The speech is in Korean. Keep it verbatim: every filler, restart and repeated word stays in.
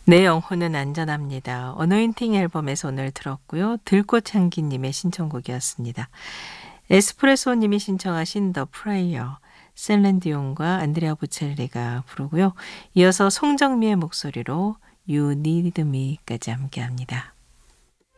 내 영혼은 안전합니다. 어노인팅 앨범에서 오늘 들었고요. 들꽃향기님의 신청곡이었습니다. 에스프레소님이 신청하신 더 프레이어, 셀렌디온과 안드레아 보첼리가 부르고요. 이어서 송정미의 목소리로 You Need Me까지 함께합니다.